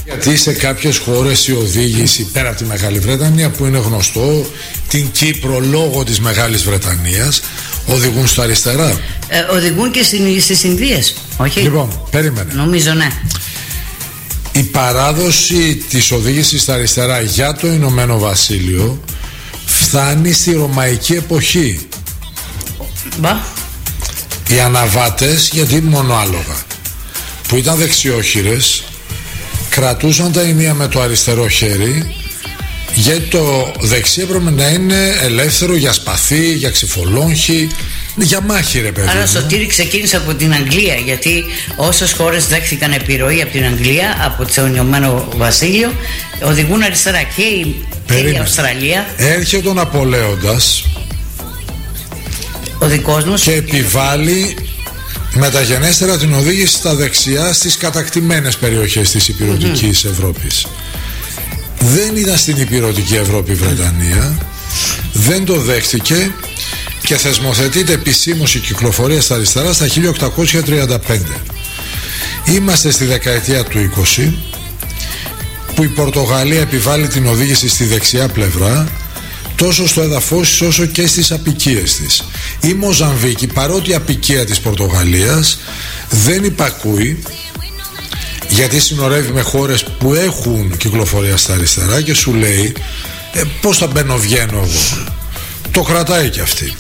Γιατί σε κάποιες χώρες η οδήγηση, πέρα από τη Μεγάλη Βρετανία που είναι γνωστό, την Κύπρο λόγω της Μεγάλης Βρετανίας, οδηγούν στα αριστερά. Οδηγούν και στις Ινδίες, όχι? Λοιπόν, περίμενε. Νομίζω ναι. Η παράδοση της οδήγησης στα αριστερά για το Ηνωμένο Βασίλειο φτάνει στη Ρωμαϊκή εποχή. Μπα. Οι αναβάτες, γιατί μονοάλογα, που ήταν δεξιόχειρες, κρατούσαν τα ενία με το αριστερό χέρι, γιατί το δεξί έπρεπε να είναι ελεύθερο για σπαθί, για ξυφολόγχη, για μάχη, ρε παιδί. Άρα Σωτήρη ξεκίνησε από την Αγγλία, γιατί όσες χώρες δέχθηκαν επιρροή από την Αγγλία, από το Ηνωμένο Βασίλειο, οδηγούν αριστερά, και η Αυστραλία. Έρχεται ο Ναπολέοντας, ο δικός μας, και επιβάλλει μεταγενέστερα την οδήγηση στα δεξιά στις κατακτημένες περιοχές της υπηρετικής Ευρώπης. Δεν ήταν στην υπηρετική Ευρώπη η Βρετανία, δεν το δέχτηκε και θεσμοθετείται επισήμως η κυκλοφορία στα αριστερά στα 1835. Είμαστε στη δεκαετία του 20, που η Πορτογαλία επιβάλλει την οδήγηση στη δεξιά πλευρά, τόσο στο έδαφος της όσο και στις απικίες της. Η Μοζαμβίκη, παρότι απικία της Πορτογαλίας, δεν υπακούει, γιατί συνορεύει με χώρες που έχουν κυκλοφορία στα αριστερά, και σου λέει πώς θα μπαίνω-βγαίνω εγώ. Το κρατάει και αυτή.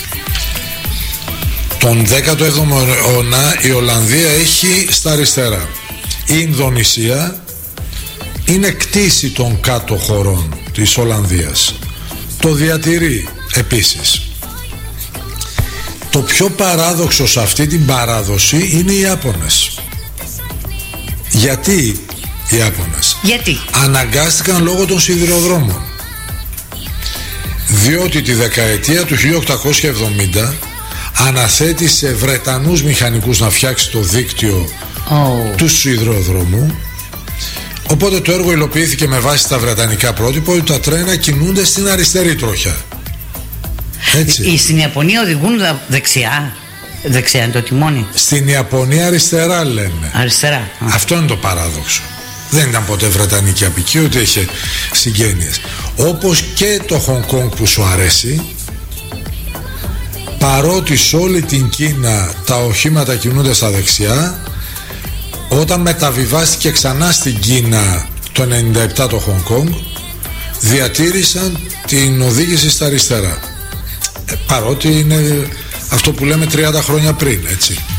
Τον 17ο αιώνα η Ολλανδία έχει στα αριστερά. Η Ινδονησία είναι κτήση των κάτω χωρών της Ολλανδίας. Το διατηρεί επίσης. Το πιο παράδοξο σε αυτή την παράδοση είναι οι Ιάπωνες. Γιατί οι Ιάπωνες? Γιατί? Αναγκάστηκαν λόγω των σιδηροδρόμων. Διότι τη δεκαετία του 1870 αναθέτει σε Βρετανούς μηχανικούς να φτιάξει το δίκτυο του σιδηροδρόμου. Οπότε το έργο υλοποιήθηκε με βάση τα βρετανικά πρότυπα, ότι τα τρένα κινούνται στην αριστερή τροχιά. Έτσι. Στην Ιαπωνία οδηγούν δεξιά. Δεξιά είναι το τιμόνι. Στην Ιαπωνία αριστερά λένε. Αριστερά. Αυτό είναι το παράδοξο. Δεν ήταν ποτέ βρετανική απικία, ούτε είχε συγγένειες. Όπως και το Χονγκ Κονγκ που σου αρέσει, παρότι σε όλη την Κίνα τα οχήματα κινούνται στα δεξιά, όταν μεταβιβάστηκε ξανά στην Κίνα το 97 το Χονγκ Κονγκ, διατήρησαν την οδήγηση στα αριστερά, παρότι είναι αυτό που λέμε 30 χρόνια πριν, έτσι.